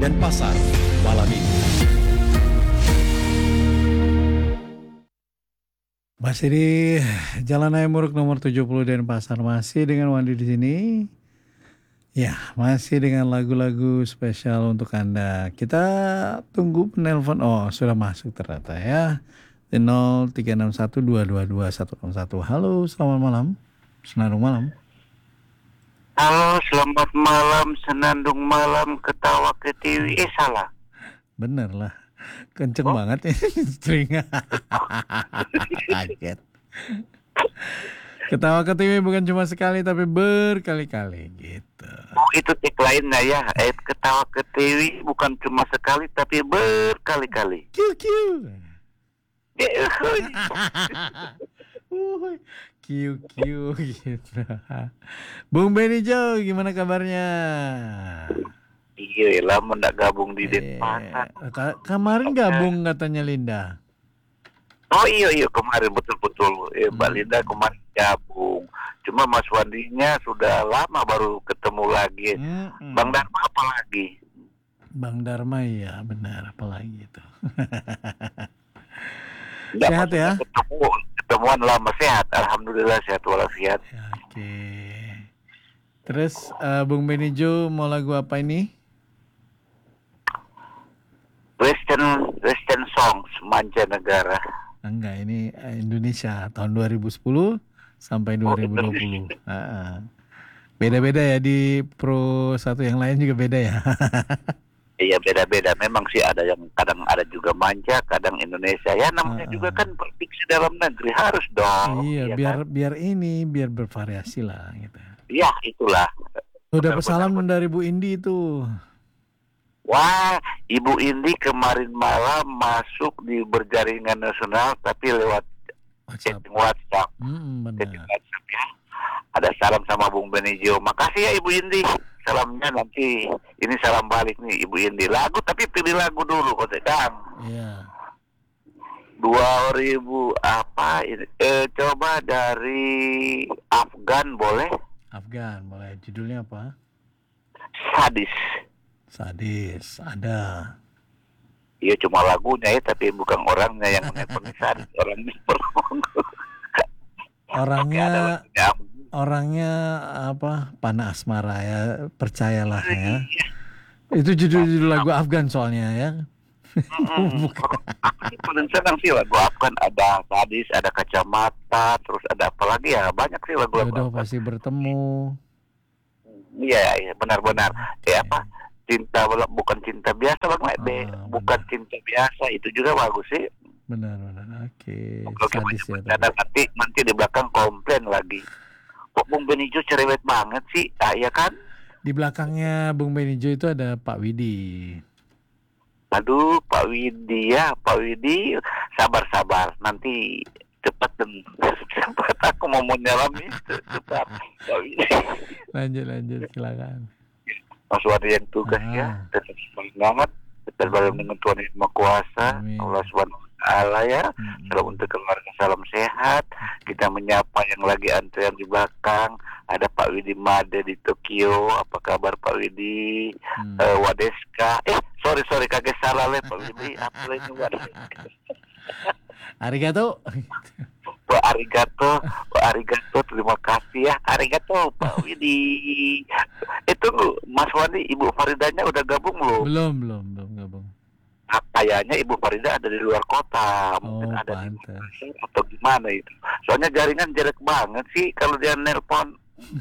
Denpasar malam ini. Masih di Jalan Raya Muruk nomor 70 Denpasar, masih dengan Wandi di sini. Ya, masih dengan lagu-lagu spesial untuk Anda. Kita tunggu penelpon. Oh, sudah masuk ternyata ya. 0361222101. Halo, selamat malam. Senandung malam. Halo, selamat malam, senandung malam, ketawa ketiwi. Salah. Bener lah. Kenceng banget ya string. Kaget. Ketawa ke TV bukan cuma sekali tapi berkali-kali gitu. Oh, itu tagline-nya ya. Ketawa ketiwi bukan cuma sekali tapi berkali-kali. Q. Q gitu. Bung Benny Jo, gimana kabarnya? Iya, lama nggak gabung di Denpasar. Kemarin gabung katanya Linda. Oh iya kemarin betul-betul. Mbak Linda kemarin gabung. Cuma Mas Wandinya sudah lama baru ketemu lagi. Bang Dharma apa lagi? Bang Dharma ya benar, apalagi itu. Nggak, sehat ya? Ketemuan lama, sehat. Alhamdulillah sehat walafiat. Oke. Terus Bung Benny Jo mau lagu apa ini? Western songs mancanegara. Enggak, ini Indonesia tahun 2010 sampai 2020. Beda-beda ya, di Pro 1 yang lain juga beda ya. Iya, beda-beda. Memang sih ada yang kadang ada juga manja, kadang Indonesia. Ya namanya juga kan prediksi dalam negeri harus dong. Iya, ya biar biar bervariasi lah gitu. Iya, itulah. Udah pesalam dari Bu Indi itu. Wah, Ibu Indi kemarin malam masuk di berjaringan nasional tapi lewat chatting WhatsApp. Chatting WhatsApp ya. Ada salam sama Bung Benny Jo. Makasih ya Ibu Indi. Salamnya nanti ini salam balik nih Ibu Indi. Lagu tapi pilih lagu dulu kok Kang. Iya. 2000 apa ini? Coba dari Afgan boleh? Afgan boleh. Judulnya apa? Sadis ada. Iya cuma lagunya ya, tapi bukan orangnya yang menelpon sadis, orangnya apa? Pana asmara ya, percayalah ya. Itu judul lagu Afgan soalnya ya. Paling senang sih lagu Afgan, ada sadis, ada kacamata, terus ada apa lagi ya, banyak sih lagu-lagu. Jodoh pasti bertemu. Iya benar-benar. Apa? Cinta bukan cinta biasa bukan cinta biasa, itu juga bagus sih. Benar. Oke. Sadis ya. Nanti di belakang komplain lagi. Kok Bung Benny Jo cerewet banget sih? Iya kan? Di belakangnya Bung Benny Jo itu ada Pak Widi. Aduh, Pak Widi sabar. Nanti cepat aku mau menyelami cepat Pak Widi. Lanjut silakan. Mas Wadi yang tugas ya, tetap semangat, tetap dalam dengan Tuhan Yang Maha Kuasa. Allah Subhanahu Wa Taala ya. Salam untuk keluarga, salam sehat. Kita menyapa yang lagi antrian di belakang. Ada Pak Widi Made di Tokyo. Apa kabar Pak Widi? Wadeska. Sorry kaget salah Pak Widi. Apa lagi Wadeska? Arigato. Arigato, terima kasih ya. Arigato Pak Widi. Itu Mas Wadi, Ibu Faridanya udah gabung belum? Belum gabung. Kayaknya Ibu Farida ada di luar kota. Mungkin ada pantas. Di atau gimana itu. Soalnya jaringan jelek banget sih kalau dia nelpon.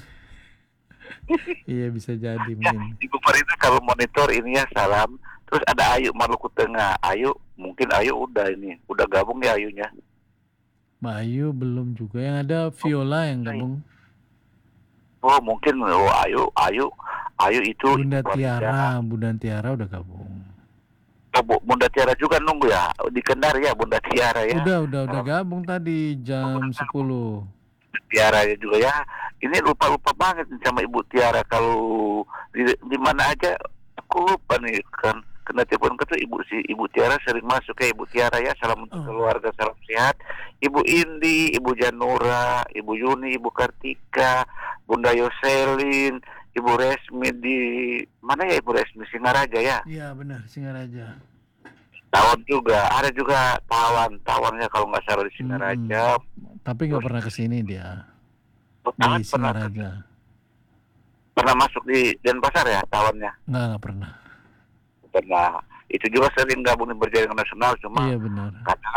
Iya bisa jadi ya, Ibu Farida kalau monitor ini ya salam. Terus ada Ayu Maluku Tengah. Mungkin Ayu udah gabung ya Ayunya. Mbak Ayu belum juga, yang ada Viola yang gabung. Oh mungkin Ayu itu Bunda Tiara udah gabung. Bunda Tiara juga nunggu ya di Kendari ya Bunda Tiara ya. Udah gabung tadi jam 10. Tiara juga ya. Ini lupa banget sama Ibu Tiara, kalau di mana aja aku lupa nih kan. Kena telepon ke tuh Ibu Tiara sering masuk ya Ibu Tiara ya. Salam untuk keluarga, salam sehat. Ibu Indi, Ibu Janura, Ibu Yuni, Ibu Kartika, Bunda Yoselin, Ibu Resmi di mana ya, Ibu Resmi Singaraja ya. Iya benar, Singaraja. Tawon juga, ada juga tawannya kalau nggak salah di Singaraja. Tapi nggak pernah kesini dia Tawan di Singaraja. pernah masuk di Denpasar ya tawannya? Nggak pernah. Pernah. Itu juga sering gabung di berjaringan nasional, cuma Iya benar.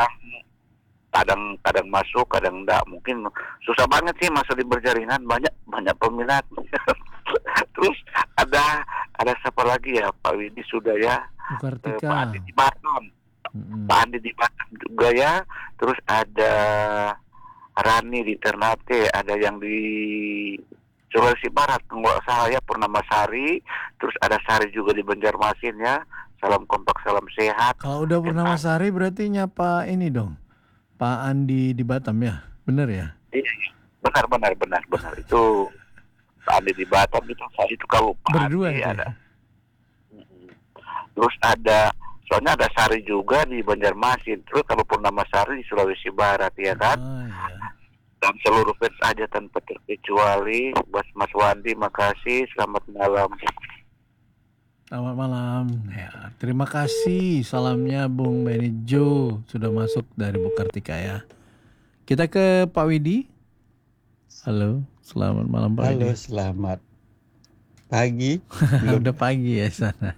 kadang masuk, kadang enggak. Mungkin susah banget sih masuk di berjaringan, banyak peminat. Terus ada siapa lagi ya, Pak Widi sudah ya. Bukartika. Pak Andi di Batam. Pak Andi di Batam juga ya. Terus ada Rani di Ternate, ada yang di Sulawesi Barat, nggak salah ya, Purnamasari. Terus ada Sari juga di Banjarmasin ya. Salam kompak, salam sehat. Kalau udah Purnamasari berarti nyapa ini dong, Pak Andi di Batam ya, bener ya? Iya, benar. Itu Pak Andi di Batam itu kau Pak Berdua Andi ya? ada. Terus soalnya ada Sari juga di Banjarmasin. Terus kalau Purnamasari di Sulawesi Barat ya kan. Iya. Dan seluruh fans aja tanpa terkecuali. Buat Mas Wandi, makasih. Selamat malam. Selamat malam. Ya, terima kasih salamnya Bung Benijo sudah masuk dari Bukartika ya. Kita ke Pak Widi. Halo, selamat malam Pak Widi. Halo, selamat pagi. Udah pagi ya sana.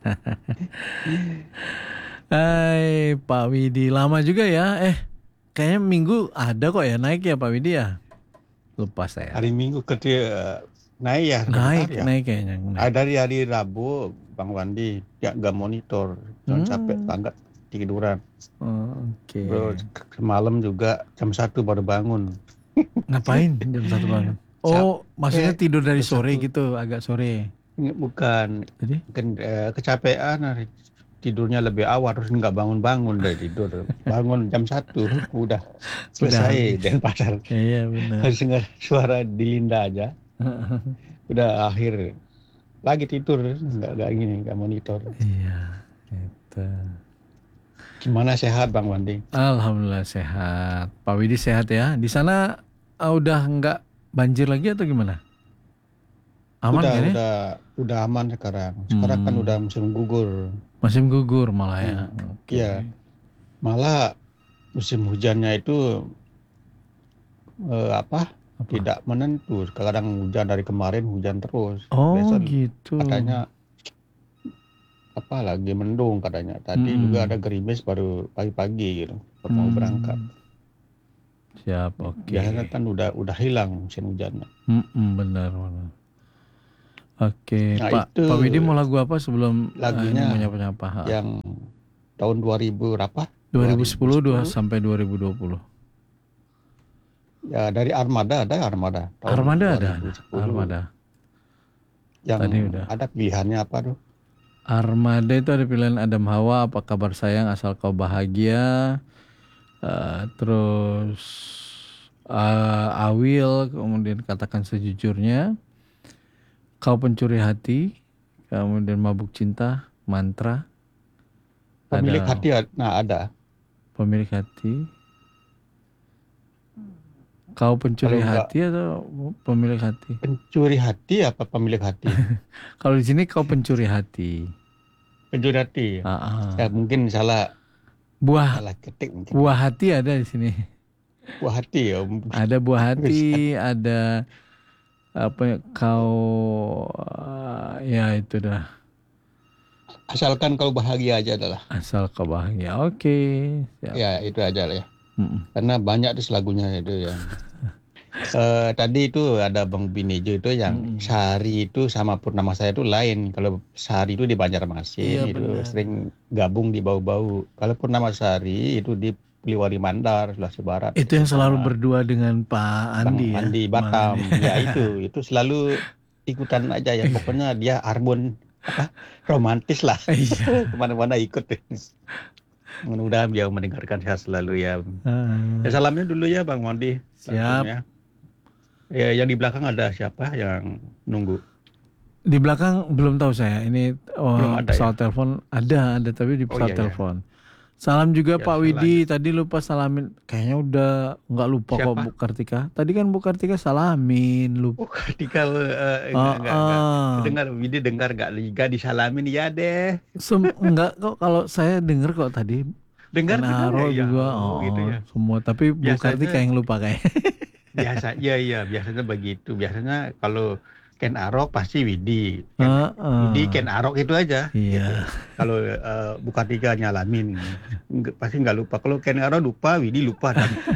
Hai Pak Widi, lama juga ya. Kayaknya minggu ada kok ya naik ya Pak Widi ya. Lupa saya. Hari Minggu naik ya. Naik kayaknya. Dari hari Rabu Bang Wandi nggak monitor, sampai tangga tiduran. Oke. Terus semalam juga jam 1 baru bangun. Ngapain jam 1 bangun? Maksudnya tidur dari sore gitu, agak sore. Bukan. Jadi? Kecapean, tidurnya lebih awal, terus nggak bangun dari tidur. Bangun jam 1 udah selesai Denpasar. Iya benar. Harus dengar suara Dilinda aja. Udah akhir lagi tidur, nggak monitor. Iya, itu. Gimana, sehat Bang Wandi? Alhamdulillah sehat. Pak Widi sehat ya. Di sana udah nggak banjir lagi atau gimana? Aman kan ya? Udah aman sekarang. Sekarang kan udah musim gugur. Musim gugur malah ya. Iya. Malah musim hujannya itu apa? Tidak menentu. Kadang hujan, dari kemarin hujan terus. Oh besok gitu. Katanya lagi mendung katanya. Tadi juga ada gerimis baru pagi-pagi gitu. Mau berangkat. Siap, oke. Biasanya kan udah hilang musim hujannya. Benar. Oke, Nah, Pak Widi mau lagu apa sebelum lagunya mau nyapa-nyapa? Yang tahun 2000 berapa? 2010 sampai 2020. Ya, dari Armada ada Armada. Armada ada. 2010. Armada. Yang tadi udah. ada pilihannya apa tuh? Armada itu ada pilihan Adam Hawa, apa kabar sayang asal kau bahagia. Terus Awil, kemudian katakan sejujurnya. Kau pencuri hati, kemudian mabuk cinta, mantra. Pemilik hati, ada. Pemilik hati. Kau pencuri hati atau pemilik hati? Pencuri hati apa pemilik hati? Kalau di sini kau pencuri hati. Pencuri hati. Ya, mungkin salah ketik mungkin. Buah hati ada di sini. Buah hati ya. Ada buah hati, ada apa kau ya itu dah. Asalkan kau bahagia aja adalah. Asal kau bahagia. Oke. Ya, itu aja lah ya. Karena banyak tuh lagunya itu yang tadi itu ada Bang Binejo itu yang Sari itu sama Purnama saya itu lain. Kalau Sari itu di Banjarmasin, itu benar. Sering gabung di Bau-Bau. Kalau Purnama Sari itu di Poliwali Mandar, Sulawesi Barat. Itu yang selalu berdua dengan Pak Andi Bang Andi Batam. Ya itu selalu ikutan aja ya. Pokoknya dia harmon romantis lah. Kemana-mana ikut. Mudah-mudahan dia mendengarkan saya selalu ya. Ya, salamnya dulu ya Bang Mondi. Siap. Ya, yang di belakang ada siapa yang nunggu? Di belakang belum tahu saya. Ini belum ada pesawat telepon ada tapi di pesawat telepon. Salam juga Ya, Pak Widi, tadi lupa salamin. Kayaknya udah nggak lupa kok Siapa? Bu Kartika. Tadi kan Bu Kartika salamin, lupa. Oh, ketika enggak. Dengar Widi dengar nggak Liga disalamin ya deh. Enggak kok, kalau saya denger kok tadi. Dengar benar Kenaro ya? juga, Gitu ya. semua. Tapi Bu Biasanya- Kartika yang lupa kayak. Biasanya begitu. Biasanya kalau Ken Arok pasti Widi. Widi Ken Arok itu aja. Iya. Kalau bukan tiga nyalamin, pasti nggak lupa. Kalau Ken Arok lupa, Widi lupa.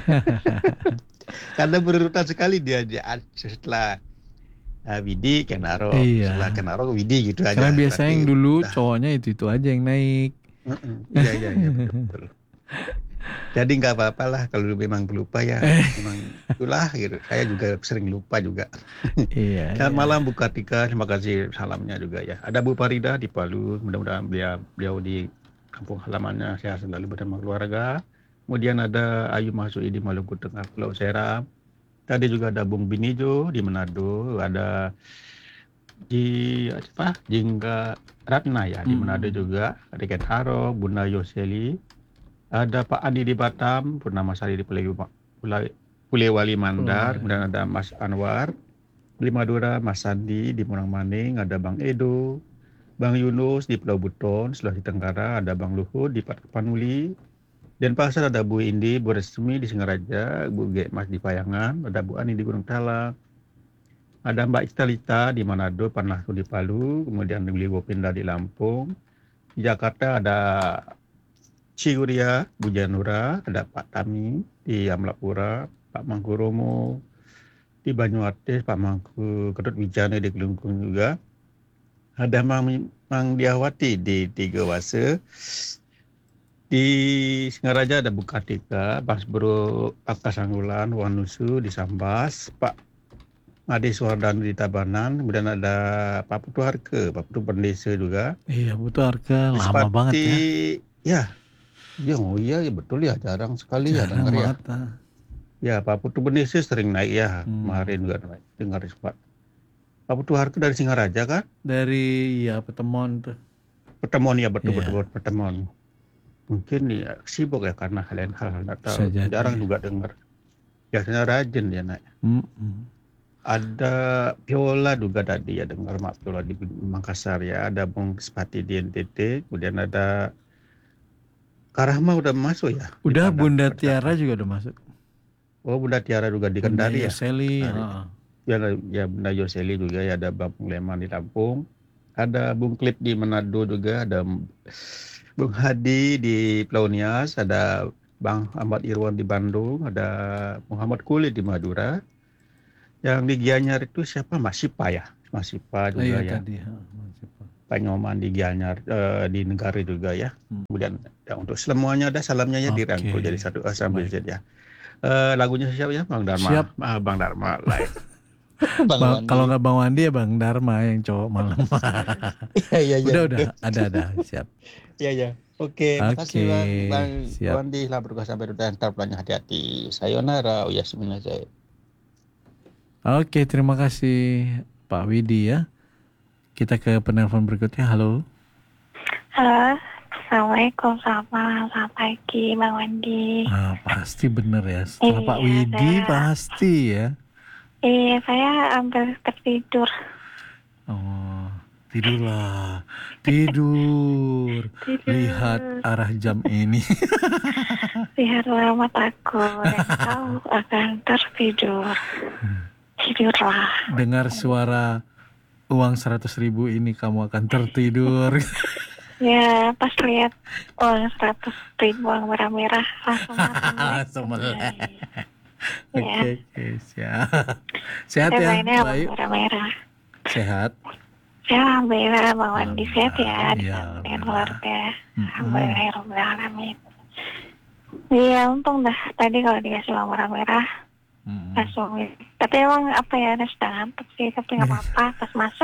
Karena berurutan sekali dia setelah Widi Ken Arok, Iya. setelah Ken Arok Widi gitu aja. Karena biasanya yang Berarti dulu udah. cowoknya itu aja yang naik. Iya betul. Jadi nggak apa-apa lah kalau memang pelupa ya. Memang itulah gitu. Saya juga sering lupa juga. Iya. Selamat malam Bu Kartika, terima kasih salamnya juga ya. Ada Bu Farida di Palu, mudah-mudahan beliau di kampung halamannya sehat selalu bersama keluarga. Kemudian ada Ayu Masui di Maluku Tengah, Pulau Seram. Tadi juga ada Bung Binijo di Manado, ada Jingga Ratna ya di Manado juga, ada Ken Haro, Bunda Yoseli, ada Pak Andi di Batam, Purnama Sari di Pulewali Mandar, kemudian ada Mas Anwar di Madura, Mas Sandi di Murang Maning, ada Bang Edo, Bang Yunus di Pulau Buton, Sulawesi Tenggara, ada Bang Luhut di Panuli, Denpasar ada Bu Indi, Bu Resmi di Singaraja, Bu G Mas di Payangan, ada Bu Ani di Gunung Talak, ada Mbak Istalita di Manado, Panlasu di Palu, kemudian Beli Bopinda di Lampung, di Jakarta ada Ciguria, Bu Janura, ada Pak Tami di Amlapura, Pak Mangkuromo di Banyuates, Pak Mangku Ketut Wijana di Kelungkung juga, ada Mang Diawati di Tiga Wase, di Singaraja ada Bu Kartika, Bang Bro Akasanggulan, Wanusu di Sambas, Pak Ade Suardana di Tabanan, kemudian ada Pak Putu Harke, Pak Putu Pendesa juga. Iya, Putu Harke lama banget ya. Iya betul ya, jarang sekali ya dengar ya. Ya Pak Putu Pendesa sering naik ya, kemarin juga naik, dengar sempat. Pak Putu Harke dari Singaraja kan? Dari Petemon tuh. Petemon ya betul Petemon. Mungkin ya sibuk ya karena hal nggak tahu. Jarang juga dengar. Biasanya rajin dia naik. Ada Viola juga tadi ya dengar Mak Viola di Makassar ya. Ada Bung Sepati di NTT. Kemudian ada Karahma udah masuk ya. Udah, Bunda Tiara juga udah masuk. Oh, Bunda Tiara juga di Kendari ya. Yoseli. Ya Bunda Yoseli juga ya. Ada Bang Leman di Lampung. Ada Bung Klip di Manado juga. Ada Bung Hadi di Pulau Nias. Ada Bang Ahmad Irwan di Bandung. Ada Muhammad Kulit di Madura. Yang di Gianyar itu siapa? Mas Sipa ya. Mas Sipa juga ya. Tadi, Pak Nyoman di Gianyar, di Negara juga ya. Kemudian ya, untuk semuanya ada salamnya ya dirangkul jadi satu sambil ya. Lagunya siapa ya? Bang Dharma. Siap. Bang Dharma live. Kalau nggak Bang Wandi ya Bang Dharma yang cowok malam. Iya. Udah ada siap. Iya. Oke, makasih Bang Wandi lah bertugas sampai dan terpelanya hati-hati. Sayonara, Yasmina saya. Oke, terima kasih Pak Widi ya. Kita ke penelpon berikutnya. Halo. Halo, Assalamualaikum, selamat pagi Bang Wandi. Pasti bener ya, setelah Pak Widi pasti ya. Iya, saya hampir tertidur. Oh, tidurlah, tidur. Lihat arah jam ini. Lihatlah mataku dan kau akan tertidur. Tidurlah. Dengar suara uang 100.000 ini kamu akan tertidur. Ya, pas lihat uang 100.000 uang merah-merah langsung melek. Oke, siap. Sehat ya, baik. Merah-merah. Sehat. Ya, alhamdulillah Bang Wandi sehat ya dengan keluarga. Alhamdulillahirobbilalamin. Iya, untung dah tadi kalau dikasih uang merah-merah langsung. Tapi emang apa ya, ada ngantuk sih, tapi nggak apa-apa. Pas masuk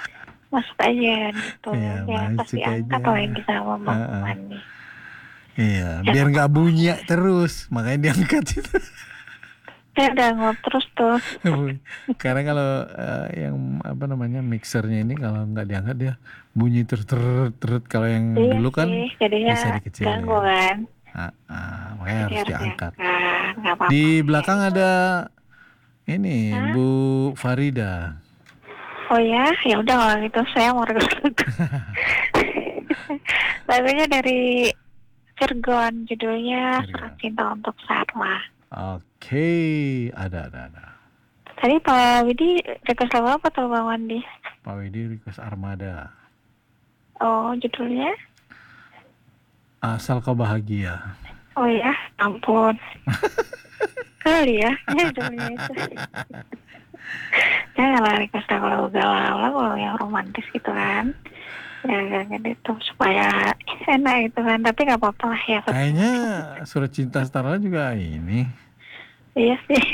aja gitu. Ya pas diangkat lagi sama Bang Wandi. Iya, biar nggak bunyi terus, makanya diangkat itu. Saya udah nguap terus tuh. Karena kalau yang apa namanya mixernya ini kalau nggak diangkat dia bunyi terus kalau yang Iya dulu kan sih, jadinya bisa dikecilin. ganggu kan. Makanya Jadi harus harus diangkat. nggak apa-apa. Di belakang ada ini Hah? Bu Farida. Oh ya, ya udah kalau gitu saya mau request lagunya dari Cirebon, judulnya Cirebon. Surat Cinta untuk Sarma. Oke, ada. Tadi Pak Widi request lagu apa tuh Bang Wandi? Pak Widi request Armada. Oh, judulnya? Asal Kau Bahagia. Oh ya, ampun. Kali ya judulnya itu. Janganlah request lagu galau yang romantis gitu kan. Ya gitu supaya enak gitu kan. Tapi nggak apa-apa lah ya. Kayaknya Surat Cinta Setara juga ini. Iya sih.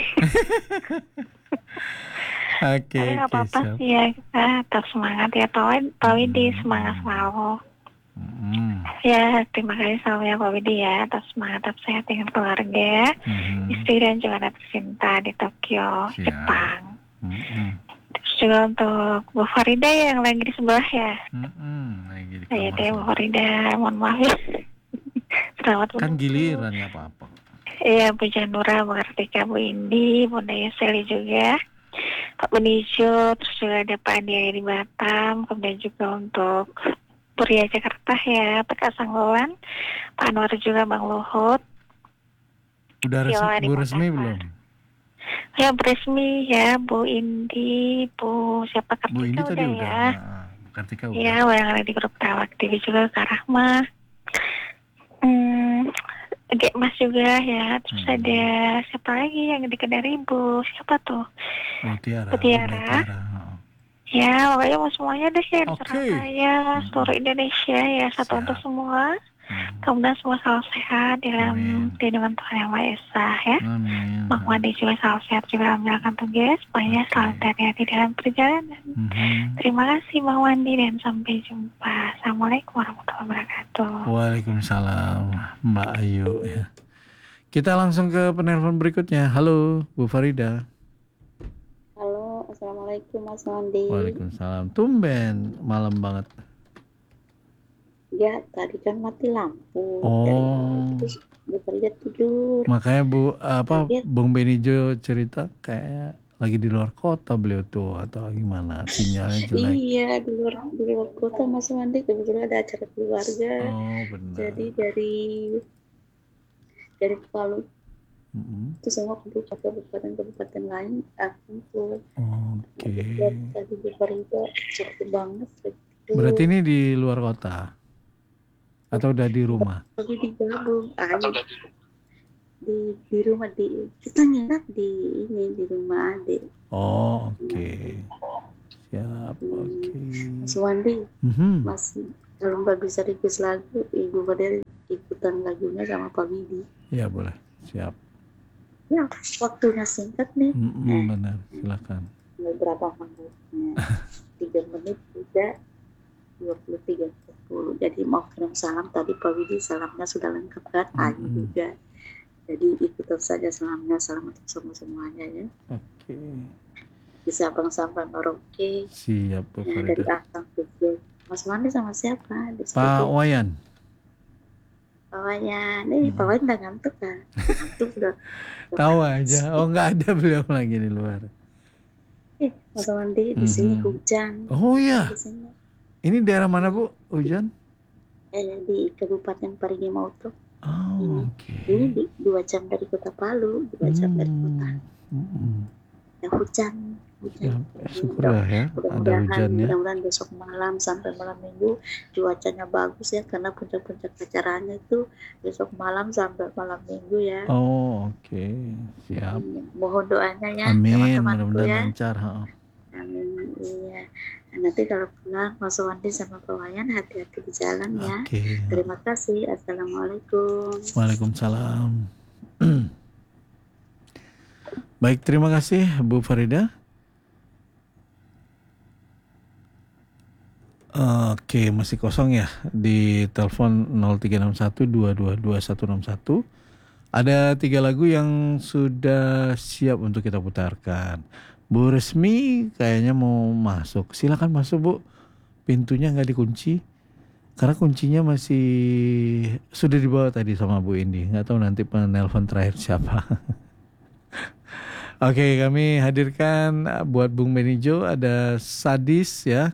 Oke, Tapi nggak apa-apa siap. sih ya, kita tetap semangat ya Pak Widi, semangat selalu. Ya, terima kasih selalu ya Pak Widi ya, tetap semangat, tetap sehat dengan keluarga, istri dan juga anak tercinta di Tokyo, Siap. Jepang. Terus juga untuk Bu Farida yang lagi di sebelah ya. Lagi di Ya kamar deh Bu sana. Farida, mohon maaf ya. Selamat Kan menunggu. giliran ya apa-apa. Iya, Bu Janura, Bu Kartika, Bu Indi, Bunda Yuseli juga, Pak Benijo, terus juga ada Pak Andi di Batam, kemudian juga untuk Purya Jakarta ya, Pak Sanggolan, Pak Anwar juga, Bang Luhut. Udah Viola di Bu resmi Makassar. belum? Ya, resmi ya, Bu Indi, Bu siapa Bu Indi Kartika tadi udah udah. ya. Bu Kartika udah. Iya, yang ada di grup Tawak TV juga, Kak Rahma. Dek Mas juga ya, terus ada siapa lagi yang di Kedari Bu, siapa tuh? Mutiara. Mutiara. Ya, pokoknya mau semuanya deh ya, di Oke. Surabaya, seluruh Indonesia ya, satu Siap. untuk semua. Kemudian semua selalu sehat di dalam Amin. lindungan Tuhan Yang Maha Esa ya. Amin. Bang Wandi juga selalu sehat juga menjalankan tugas, pokoknya Oke. selalu hati-hati dalam perjalanan. Terima kasih Bang Wandi dan sampai jumpa. Assalamualaikum warahmatullahi wabarakatuh. Waalaikumsalam Mbak Ayu ya. Kita langsung ke penelpon berikutnya. Halo Bu Farida. Halo, Assalamualaikum Mas Wandi. Waalaikumsalam. Tumben malam banget. Ya, tadi kan mati lampu. Oh. Terus bekerja tidur. Makanya Iya. Bung Benijo cerita kayak lagi di luar kota beliau tuh atau gimana, sinyalnya jelek. Iya, di luar kota Mas Wandi, kebetulan ada acara keluarga. Oh benar. Jadi dari Palu itu semua kabupaten lain kumpul. Oke. Tadi bekerja sepi banget. Gitu. Berarti ini di luar kota atau udah di rumah? Tapi digabung di rumah kita nginap di rumah adik. Oh oke. Siap. Oke. Mas Wandi, Mas kalau Mbak bisa request lagu, Ibu Fadil ikutan lagunya sama Pak Widi. Ya boleh. Siap. Ya, waktunya singkat nih. Benar. Silakan. Berapa menitnya? 3 menit juga 23:10. Jadi mau kirim salam tadi Pak Widi, salamnya sudah lengkap kan? Ayu juga. Jadi ikutan saja salamnya, salam untuk semuanya ya. Oke. Bisa Bang sampai Merauke. Siap Bu Dari Farida. Akang juga. Mas Wandi sama siapa? Pak Wayan. Pak Wayan. Pak Wayan udah ngantuk kan? Ngantuk udah. Tahu aja. Oh nggak ada beliau lagi di luar. Mas Wandi di sini hujan. Oh iya. Di sini. Ini daerah mana Bu? Hujan? Di Kabupaten Parigi Motong. Oh oke. Ini 2 jam dari kota Palu, 2 jam dari kota. Ya hujan. Ya, syukurlah ya ada hujan ya. Mudah-mudahan besok malam sampai malam minggu cuacanya bagus ya, karena puncak-puncak acaranya itu besok malam sampai malam minggu ya. Oh oke. Siap. Mohon doanya ya Amin. teman-teman Mudah-mudahan ya. lancar. Amin. Iya. Nah, nanti kalau pulang Mas Wandi sama Pak Wayan hati-hati di jalan ya. Oke. Terima kasih. Assalamualaikum. Waalaikumsalam. Baik, terima kasih Bu Farida. Oke, masih kosong ya di telepon 0361 222 161. Ada 3 lagu yang sudah siap untuk kita putarkan. Bu Resmi kayaknya mau masuk. Silakan masuk Bu. Pintunya nggak dikunci. Karena kuncinya masih sudah dibawa tadi sama Bu Indi. Nggak tahu nanti penelpon terakhir siapa. Oke, kami hadirkan buat Bung Benijo ada Sadis ya.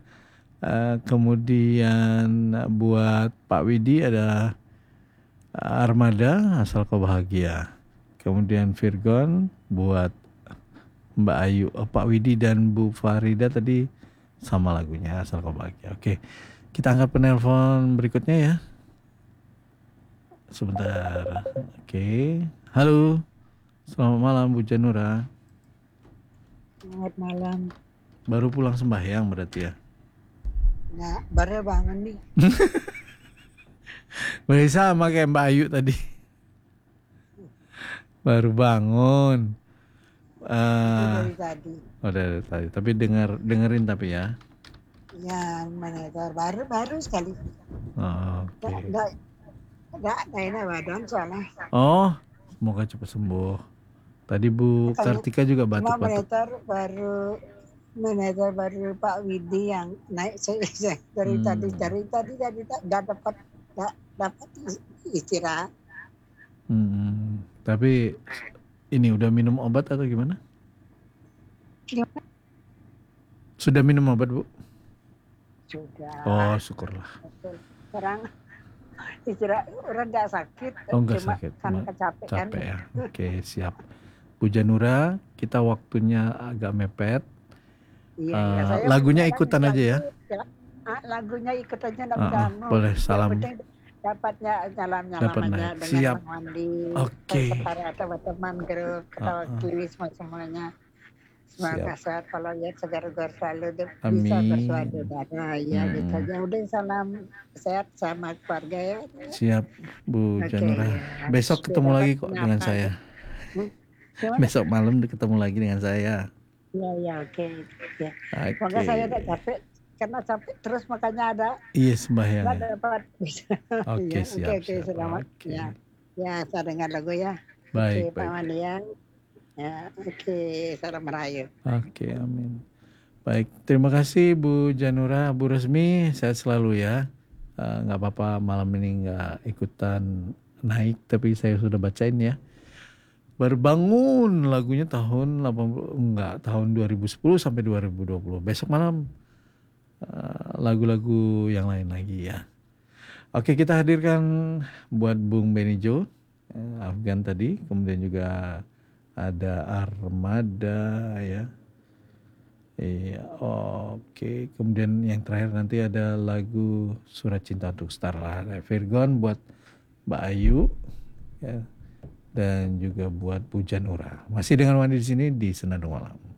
Kemudian buat Pak Widi ada Armada Asal Kau Bahagia. Kemudian Virgon buat Mbak Ayu, Pak Widi dan Bu Farida tadi sama lagunya Asal Kau Bahagia. Oke, kita angkat penelpon berikutnya ya. Sebentar. Oke, halo. Selamat malam Bu Janura. Selamat malam. Baru pulang sembahyang berarti ya? Nah, baru bangun nih. Masih sama kayak Mbak Ayu tadi. Baru bangun. Dari tadi. Oh dari tadi. Tapi dengerin tapi ya. Ya, monitor baru sekali. Oh, oke. Enggak enak badan soalnya. Oh, semoga cepat sembuh. Tadi Bu Kartika juga batuk-batuk. Monitor baru Pak Widi yang naik dari tadi nggak dapat istirahat. Tapi ini udah minum obat atau gimana? Sudah minum obat Bu? Sudah. Oh syukurlah. Sekarang istirahat orang nggak sakit. Oh nggak cuma sakit, kan cuma kecapean. capek ya. Oke siap. Bu Janura, kita waktunya agak mepet. Iya, lagunya ikutan aja ya. Lagunya ikut aja enggak boleh salam. Dapatnya nyalam Dapat aja naik. dengan Siap. Bang Wandi. Oke. Para teman grup ketawa tulis semuanya. Semoga sehat kalau ya segar-segar selalu bisa Amin. bersuara ya gitu aja. Udah salam sehat sama keluarga ya. Siap Bu Janura. Besok ketemu lagi kok dengan saya. Besok malam ketemu lagi dengan saya. Iya, oke. Ya. Oke. Semoga saya tidak capek karena capek terus makanya ada. Iya sembahyang. Nggak dapat. Oke, siap. Oke, selamat. Oke. Ya, saya dengar lagu ya. Baik, Oke, Pak baik. Mandian. Ya, oke, salam merayu. Oke, amin. Baik, terima kasih Bu Janura, Bu Resmi, sehat selalu ya. Nggak apa-apa malam ini nggak ikutan naik, tapi saya sudah bacain ya. Baru bangun lagunya tahun 2010 sampai 2020. Besok malam lagu-lagu yang lain lagi ya. Oke, kita hadirkan buat Bung Benijo, Afgan tadi, kemudian juga ada Armada ya. Iya, oke. Kemudian yang terakhir nanti ada lagu Surat Cinta Untuk Star, ada Virgon buat Mbak Ayu ya. Dan juga buat Bu Janura. Masih dengan Wandi di sini di Senandung Malam.